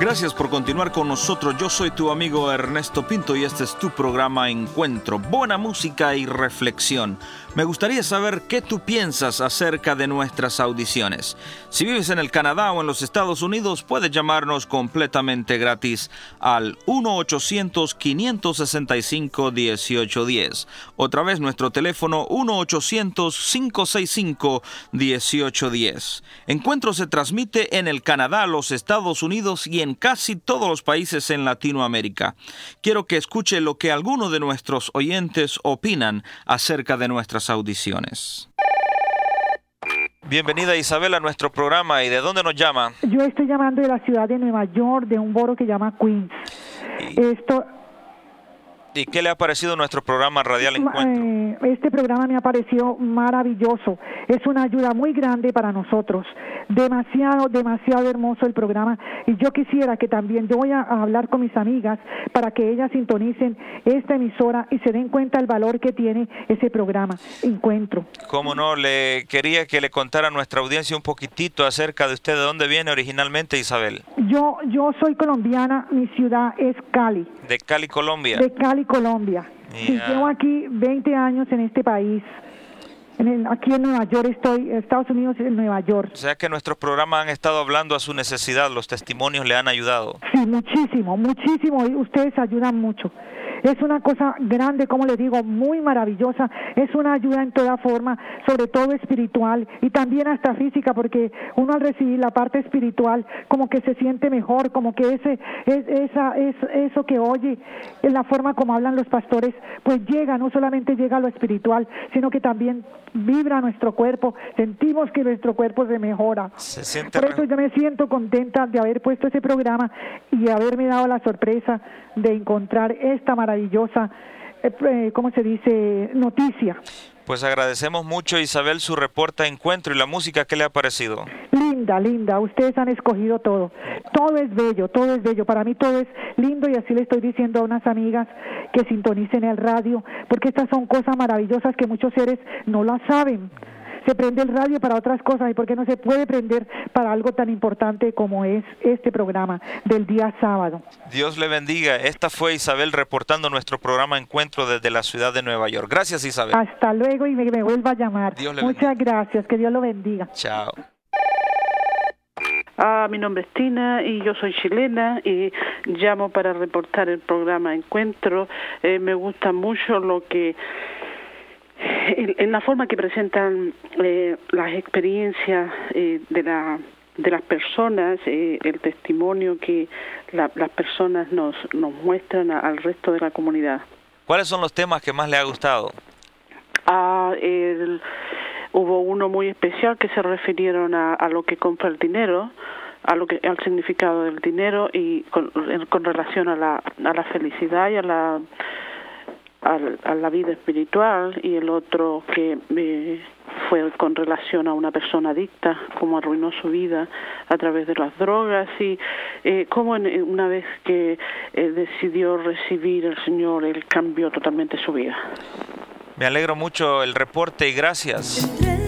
Gracias por continuar con nosotros. Yo soy tu amigo Ernesto Pinto y este es tu programa Encuentro. Buena música y reflexión. Me gustaría saber qué tú piensas acerca de nuestras audiciones. Si vives en el Canadá o en los Estados Unidos, puedes llamarnos completamente gratis al 1-800-565-1810. Otra vez nuestro teléfono 1-800-565-1810. Encuentro se transmite en el Canadá, los Estados Unidos y en casi todos los países en Latinoamérica. Quiero que escuche lo que algunos de nuestros oyentes opinan acerca de nuestras audiciones. Bienvenida Isabel a nuestro programa. ¿Y de dónde nos llama? Yo estoy llamando de la ciudad de Nueva York, de un borough que llama Queens. ¿Y qué le ha parecido nuestro programa radial Encuentro? Este programa me ha parecido maravilloso. Es una ayuda muy grande para nosotros. Demasiado hermoso el programa. Y yo quisiera que también, yo voy a hablar con mis amigas para que ellas sintonicen esta emisora y se den cuenta el valor que tiene ese programa, Encuentro. ¿Cómo no? Le quería que le contara a nuestra audiencia un poquitito acerca de usted, de dónde viene originalmente, Isabel. Yo soy colombiana, mi ciudad es Cali. ¿De Cali, Colombia? De Cali, Colombia. Sí, llevo aquí 20 años en este país. Aquí en Nueva York estoy, Estados Unidos, en Nueva York. O sea que nuestros programas han estado hablando a su necesidad, los testimonios le han ayudado. Sí, muchísimo, y ustedes ayudan mucho. Es una cosa grande, como les digo, muy maravillosa. Es una ayuda en toda forma, sobre todo espiritual y también hasta física, porque uno al recibir la parte espiritual como que se siente mejor, como que eso que oye, en la forma como hablan los pastores, pues llega, no solamente llega a lo espiritual, sino que también vibra nuestro cuerpo, sentimos que nuestro cuerpo se mejora. Por eso yo me siento contenta de haber puesto ese programa y haberme dado la sorpresa de encontrar esta maravillosa, ¿cómo se dice?, noticia. Pues agradecemos mucho, Isabel, su reporte Encuentro y la música. ¿Qué le ha parecido? Linda, ustedes han escogido todo. Todo es bello, para mí todo es lindo y así le estoy diciendo a unas amigas que sintonicen el radio, porque estas son cosas maravillosas que muchos seres no las saben. Se prende el radio para otras cosas, ¿y por qué no se puede prender para algo tan importante como es este programa del día sábado? Dios le bendiga. Esta fue Isabel reportando nuestro programa Encuentro desde la ciudad de Nueva York. Gracias, Isabel. Hasta luego y me vuelva a llamar. Muchas gracias, que Dios lo bendiga. Chao. Mi nombre es Tina y yo soy chilena y llamo para reportar el programa Encuentro. Me gusta mucho lo que... en la forma que presentan las experiencias de las personas, el testimonio que las personas nos muestran al resto de la comunidad. ¿Cuáles son los temas que más le ha gustado? Hubo uno muy especial que se refirieron a lo que compra el dinero, al significado del dinero y con relación a la felicidad y a la vida espiritual, y el otro que fue con relación a una persona adicta, cómo arruinó su vida a través de las drogas y cómo una vez que decidió recibir al Señor, Él cambió totalmente su vida. Me alegro mucho el reporte y gracias.